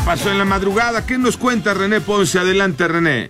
pasó en la madrugada? ¿Qué nos cuenta René Ponce? Adelante, René.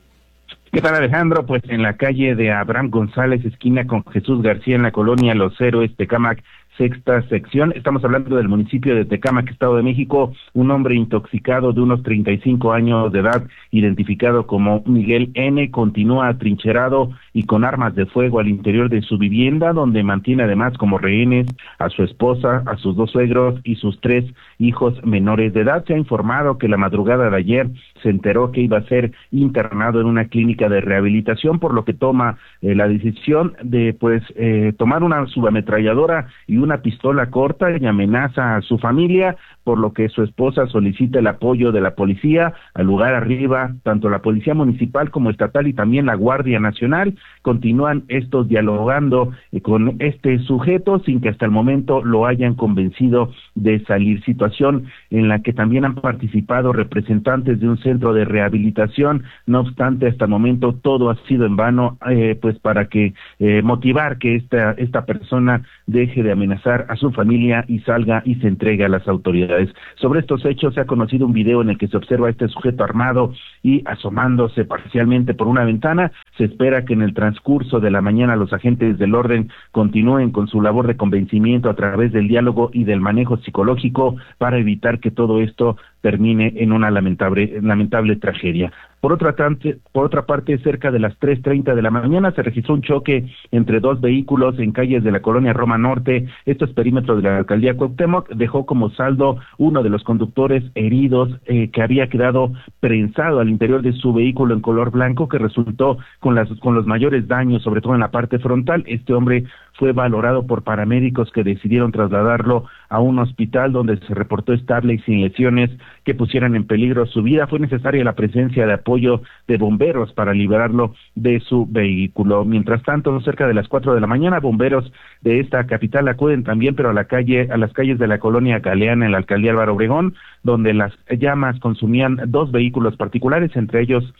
¿Qué tal, Alejandro? Pues en la calle de Abraham González, esquina con Jesús García, en la colonia Los Héroes, Tecámac, sexta sección. Estamos hablando del municipio de Tecámac, Estado de México. Un hombre intoxicado de unos 35 años de edad, identificado como Miguel N., continúa atrincherado y con armas de fuego al interior de su vivienda, donde mantiene además como rehenes a su esposa, a sus 2 suegros y sus 3 hijos menores de edad. Se ha informado que la madrugada de ayer se enteró que iba a ser internado en una clínica de rehabilitación, por lo que toma la decisión de tomar una subametralladora y una pistola corta y amenaza a su familia, por lo que su esposa solicita el apoyo de la policía. Al lugar arriba tanto la policía municipal como estatal y también la Guardia Nacional. Continúan estos dialogando con este sujeto sin que hasta el momento lo hayan convencido de salir, situación en la que también han participado representantes de un centro de rehabilitación. No obstante, hasta el momento todo ha sido en vano, para que motivar que esta persona deje de amenazar a su familia y salga y se entregue a las autoridades. Sobre estos hechos se ha conocido un video en el que se observa a este sujeto armado y asomándose parcialmente por una ventana. Se espera que en el transcurso de la mañana los agentes del orden continúen con su labor de convencimiento a través del diálogo y del manejo psicológico para evitar que todo esto termine en una lamentable tragedia. Por otra parte, cerca de las 3:30 de la mañana se registró un choque entre 2 vehículos en calles de la colonia Roma Norte. Esto es perímetro de la alcaldía Cuauhtémoc. Dejó como saldo uno de los conductores heridos, que había quedado prensado al interior de su vehículo en color blanco, que resultó con los mayores daños, sobre todo en la parte frontal. Este hombre fue valorado por paramédicos que decidieron trasladarlo a un hospital donde se reportó estable y sin lesiones que pusieran en peligro su vida. Fue necesaria la presencia de apoyo de bomberos para liberarlo de su vehículo. Mientras tanto, cerca de las 4 de la mañana, bomberos de esta capital acuden también, pero a las calles de la colonia Galeana, en la alcaldía Álvaro Obregón, donde las llamas consumían 2 vehículos particulares, entre ellos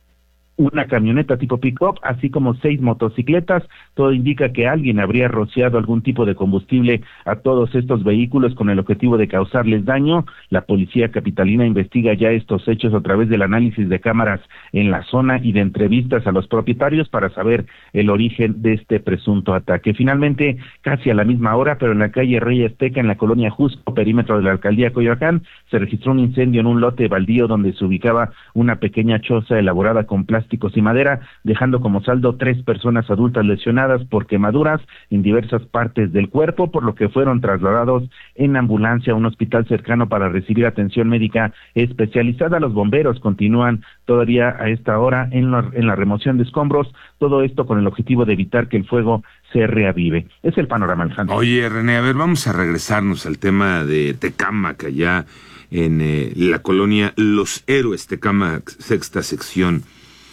una camioneta tipo pick-up, así como 6 motocicletas. Todo indica que alguien habría rociado algún tipo de combustible a todos estos vehículos con el objetivo de causarles daño. La policía capitalina investiga ya estos hechos a través del análisis de cámaras en la zona y de entrevistas a los propietarios para saber el origen de este presunto ataque. Finalmente, casi a la misma hora, pero en la calle Rey Azteca, en la colonia Jusco, perímetro de la alcaldía Coyoacán, se registró un incendio en un lote baldío donde se ubicaba una pequeña choza elaborada con plásticos y madera, dejando como saldo 3 personas adultas lesionadas por quemaduras en diversas partes del cuerpo, por lo que fueron trasladados en ambulancia a un hospital cercano para recibir atención médica especializada. Los bomberos continúan todavía a esta hora en la remoción de escombros, todo esto con el objetivo de evitar que el fuego se reavive. Es el panorama, Alejandro. Oye, René, a ver, vamos a regresarnos al tema de Tecámac, allá en la colonia Los Héroes, Tecámac, sexta sección.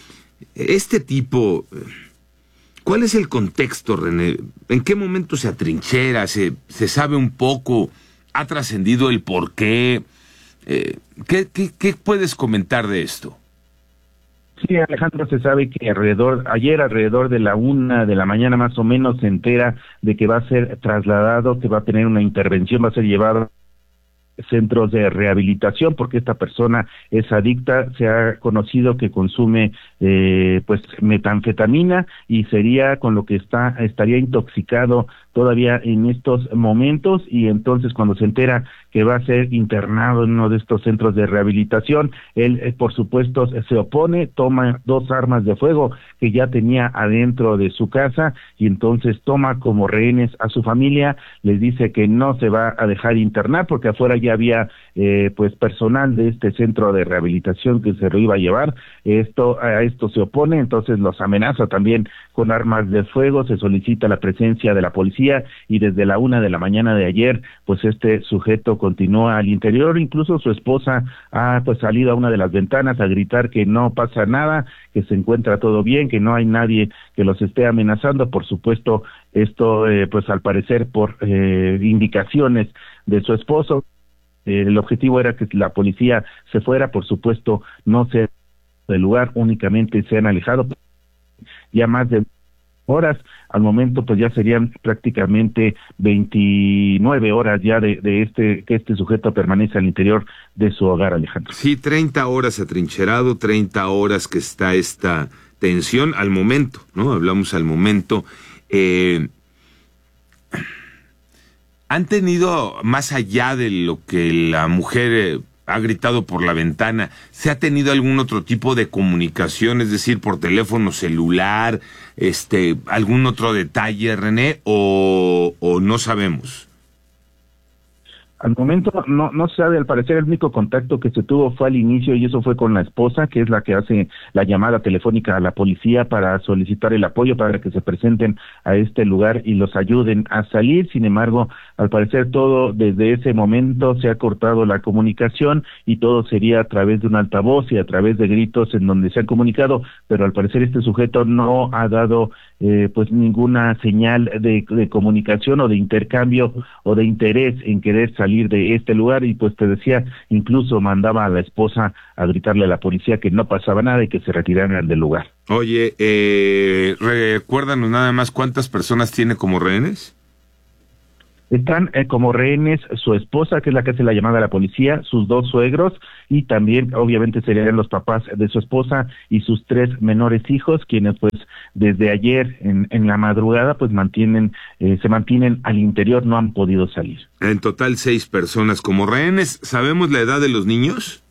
Este tipo, ¿cuál es el contexto, René? ¿En qué momento se atrinchera? ¿Se sabe un poco? ¿Ha trascendido el por qué? ¿Qué puedes comentar de esto? Sí, Alejandro, se sabe que ayer alrededor de la 1 de la mañana más o menos se entera de que va a ser trasladado, que va a tener una intervención, va a ser llevado centros de rehabilitación porque esta persona es adicta. Se ha conocido que consume metanfetamina y sería con lo que estaría intoxicado todavía en estos momentos, y entonces cuando se entera que va a ser internado en uno de estos centros de rehabilitación, él por supuesto se opone, toma 2 armas de fuego que ya tenía adentro de su casa y entonces toma como rehenes a su familia. Les dice que no se va a dejar internar porque afuera ya había personal de este centro de rehabilitación que se lo iba a llevar. A esto se opone, entonces los amenaza también con armas de fuego. Se solicita la presencia de la policía y desde la 1 de la mañana de ayer pues este sujeto continúa al interior. Incluso su esposa ha salido a una de las ventanas a gritar que no pasa nada, que se encuentra todo bien, que no hay nadie que los esté amenazando. Por supuesto, esto al parecer por indicaciones de su esposo. El objetivo era que la policía se fuera, por supuesto, no se del lugar, únicamente se han alejado. Ya más de horas. Al momento pues ya serían prácticamente 29 horas ya de que este sujeto permanece al interior de su hogar, Alejandro. Sí, 30 horas atrincherado, 30 horas que está esta tensión al momento, ¿no? Hablamos al momento. ¿Han tenido, más allá de lo que la mujer ha gritado por la ventana, se ha tenido algún otro tipo de comunicación, es decir, por teléfono celular, algún otro detalle, René, o no sabemos? Al momento no se sabe, al parecer el único contacto que se tuvo fue al inicio y eso fue con la esposa, que es la que hace la llamada telefónica a la policía para solicitar el apoyo para que se presenten a este lugar y los ayuden a salir. Sin embargo, al parecer todo desde ese momento se ha cortado la comunicación y todo sería a través de un altavoz y a través de gritos en donde se han comunicado, pero al parecer este sujeto no ha dado pues ninguna señal de comunicación o de intercambio o de interés en querer salir de este lugar y pues te decía, incluso mandaba a la esposa a gritarle a la policía que no pasaba nada y que se retiraran del lugar. Oye, recuérdanos nada más cuántas personas tiene como rehenes. Están como rehenes su esposa, que es la que hace la llamada a la policía, sus 2 suegros y también obviamente serían los papás de su esposa y sus 3 menores hijos, quienes pues desde ayer en la madrugada pues se mantienen al interior, no han podido salir. En total 6 personas como rehenes. ¿Sabemos la edad de los niños?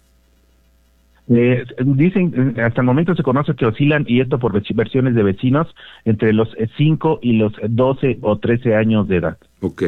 Dicen, hasta el momento se conoce que oscilan, y esto por versiones de vecinos, entre los 5 y los 12 o 13 años de edad. Ok.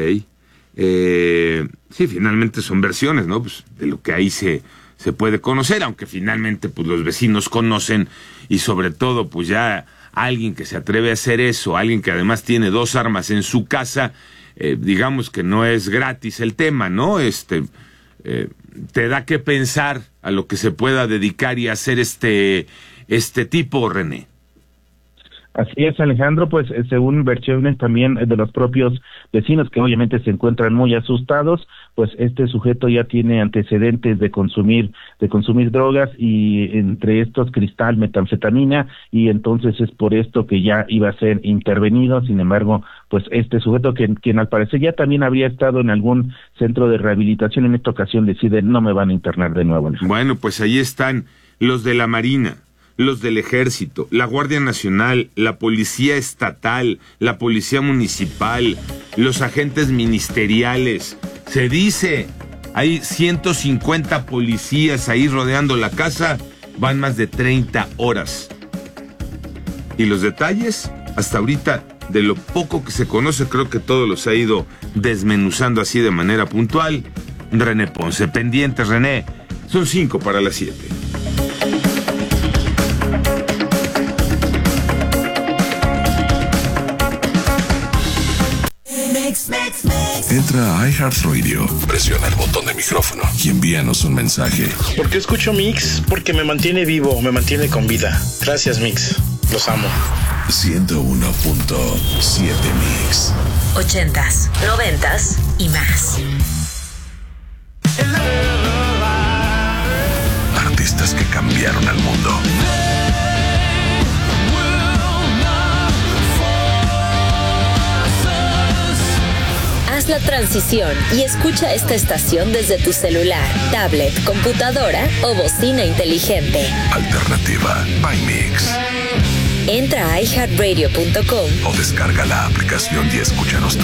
Sí, finalmente son versiones, ¿no? Pues de lo que ahí se puede conocer, aunque finalmente pues los vecinos conocen, y sobre todo pues ya alguien que se atreve a hacer eso, alguien que además tiene 2 armas en su casa, digamos que no es gratis el tema, ¿no? Te da que pensar a lo que se pueda dedicar y hacer este tipo, René. Así es, Alejandro, pues según versiones también de los propios vecinos, que obviamente se encuentran muy asustados, pues este sujeto ya tiene antecedentes de consumir drogas, y entre estos cristal, metanfetamina, y entonces es por esto que ya iba a ser intervenido. Sin embargo, pues este sujeto, quien al parecer ya también habría estado en algún centro de rehabilitación, en esta ocasión decide no me van a internar de nuevo, Alejandro. Bueno, pues ahí están los de la Marina, los del Ejército, la Guardia Nacional, la Policía Estatal, la Policía Municipal, los agentes ministeriales. Se dice, hay 150 policías ahí rodeando la casa, van más de 30 horas. Y los detalles, hasta ahorita, de lo poco que se conoce, creo que todo los ha ido desmenuzando así de manera puntual René Ponce. Pendientes, René, son 5 para las 7. Entra a iHeartRadio, presiona el botón de micrófono y envíanos un mensaje. ¿Por qué escucho Mix? Porque me mantiene vivo, me mantiene con vida. Gracias, Mix. Los amo. 101.7 Mix. 80s, 90s y más. Artistas que cambiaron al mundo. Haz la transición y escucha esta estación desde tu celular, tablet, computadora o bocina inteligente. Alternativa by Mix. Entra a iHeartRadio.com o descarga la aplicación y escúchanos